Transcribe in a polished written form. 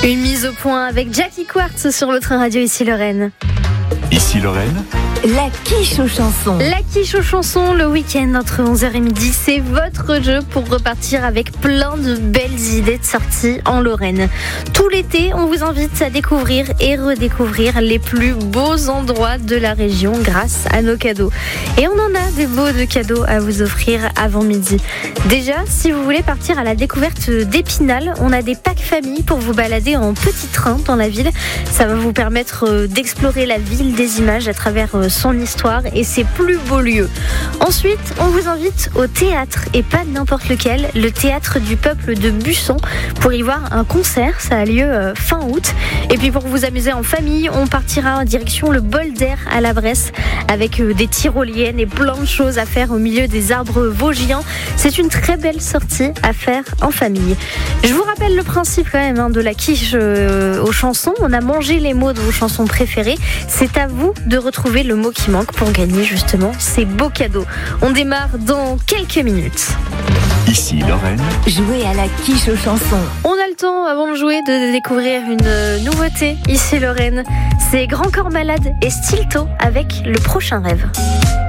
Une mise au point avec Jackie Quartz sur votre radio Ici Lorraine. Ici Lorraine, la quiche aux chansons. La quiche aux chansons, le week-end entre 11h et midi, c'est votre jeu pour repartir avec plein de belles idées de sorties en Lorraine. Tout l'été, on vous invite à découvrir et redécouvrir les plus beaux endroits de la région grâce à nos cadeaux. Et on en a des beaux de cadeaux à vous offrir avant midi. Déjà, si vous voulez partir à la découverte d'Épinal, on a des packs famille pour vous balader en petit train dans la ville. Ça va vous permettre d'explorer la ville des images à travers son histoire et ses plus beaux lieux. Ensuite, on vous invite au théâtre et pas n'importe lequel, le théâtre du peuple de Busson pour y voir un concert. Ça a lieu fin août. Et puis pour vous amuser en famille, on partira en direction le bol d'air à la Bresse avec des tyroliennes et plein de choses à faire au milieu des arbres vosgiens. C'est une très belle sortie à faire en famille. Je vous rappelle le principe quand même de la quiche aux chansons. On a mangé les mots de vos chansons préférées. C'est à vous de retrouver le mot qui manque pour gagner justement ces beaux cadeaux. On démarre dans quelques minutes. Ici Lorraine, Jouer à la quiche aux chansons. On a le temps avant de jouer de découvrir une nouveauté Ici Lorraine. C'est Grand Corps Malade et Stilto avec Le Prochain Rêve.